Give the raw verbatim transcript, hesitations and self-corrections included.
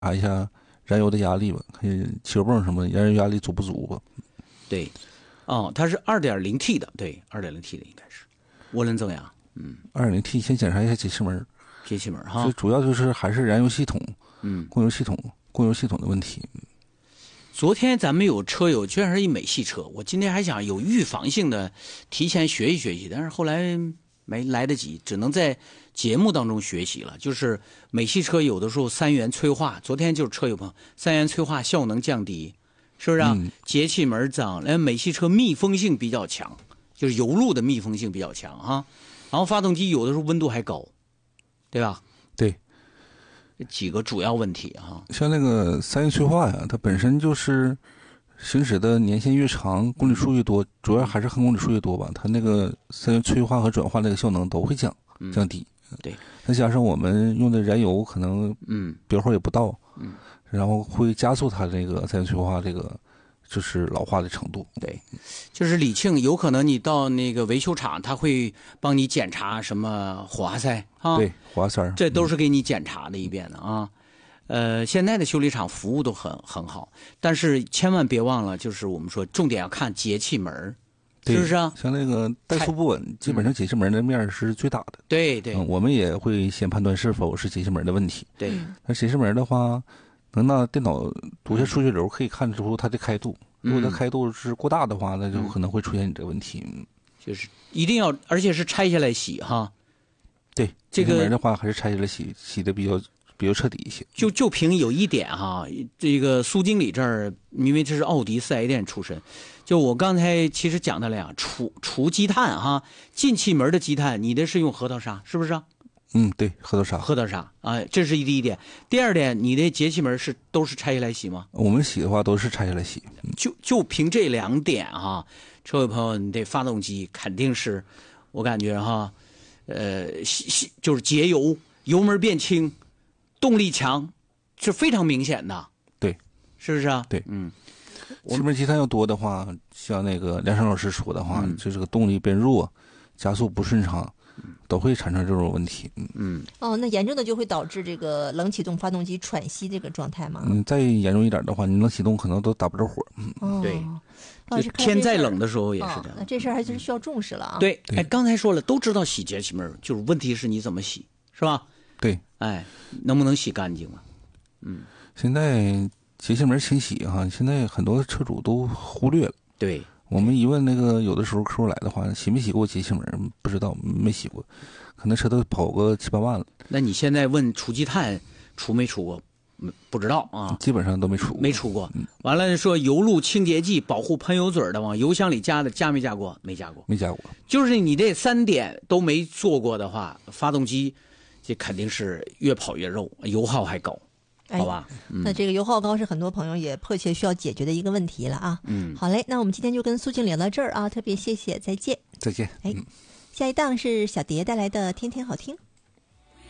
查一下燃油的压力吧，看汽油泵什么燃油压力足不足吧。 对，哦，它是 二点零 T 的，对 ，二点零 T 的应该是涡轮增压。嗯二点零 T 先检查一下节气门， 节气门哈。 这主要就是还是燃油系统， 嗯， 供油系统供油系统的问题。 昨天咱们有车友居然是一美系车，我今天还想有预防性的提前学习学习，但是后来没来得及，只能在节目当中学习了。就是美系车有的时候三元催化，昨天就是车友朋友三元催化效能降低，是不是啊？ 嗯、 节气门脏，那美系车密封性比较强，就是油路的密封性比较强哈。然后发动机有的时候温度还高，对吧？ 对。 几个主要问题哈， 像那个三元催化呀，它本身就是行驶的年限越长，公里数越多，主要还是看公里数越多吧，它那个三元催化和转化那个效能都会降降低。 嗯、对， 再加上我们用的燃油可能嗯标号也不到， 嗯， 然后会加速它这个三元催化这个就是老化的程度。 对，就是李庆，有可能你到那个维修厂，他会帮你检查什么火花塞啊， 对，火花塞， 这都是给你检查的一遍的啊。嗯、呃，现在的修理厂服务都很很好，但是千万别忘了，就是我们说重点要看节气门，是不是啊？ 像那个怠速不稳，基本上节气门的面是最大的。 对对、 嗯，我们也会先判断是否是节气门的问题。 对， 那节气门的话，能拿电脑读下数据流，可以看出它的开度。如果它开度是过大的话，那就可能会出现你这个问题。 嗯、就是一定要，而且是拆下来洗哈。 对， 这个门的话还是拆下来洗，洗的比较比较彻底一些。 就就凭有一点哈，这个苏经理这儿，因为这是奥迪四 S 店出身，就我刚才其实讲的了呀，除除积碳哈，进气门的积碳，你的是用核桃砂，是不是啊？ 嗯，对，核桃砂， 核桃砂啊，这是第一点。第二点，你的节气门是都是拆下来洗吗？ 我们洗的话都是拆下来洗。 嗯、就就凭这两点哈，车友朋友，你这发动机肯定是，我感觉哈，呃，就是节油，油门变轻，动力强，是非常明显的。 对， 是不是啊？ 对， 嗯。 气门积碳要多的话，像那个梁生老师说的话， 嗯、 就这个动力变弱，加速不顺畅。都会产生这种问题。 嗯， 哦，那严重的就会导致这个冷启动发动机喘息这个状态吗？ 嗯，再严重一点的话，你冷启动可能都打不着火。 嗯，哦、 对， 就天再冷的时候也是这样。 哦、那这事儿还是需要重视了啊。 对，哎，刚才说了，都知道洗节气门，就是问题是你怎么洗，是吧？ 对， 哎，能不能洗干净啊？嗯， 现在节气门清洗哈，现在很多车主都忽略了。 对。 我们一问那个，有的时候客户来的话，洗没洗过节气门？不知道，没洗过，可能车都跑个七八万了。 那你现在问除积碳除没除过？不知道啊， 基本上都没除过， 没除过。完了说油路清洁剂、保护喷油嘴的往油箱里加的，加没加过？没加过， 没加过。 就是你这三点都没做过的话，发动机这肯定是越跑越肉，油耗还高。好吧、 哎嗯，那这个油耗高是很多朋友也迫切需要解决的一个问题了啊。 嗯， 好嘞，那我们今天就跟苏经理聊到这儿啊，特别谢谢，再见。 再见。 哎，下一档是小蝶带来的《天天好听》。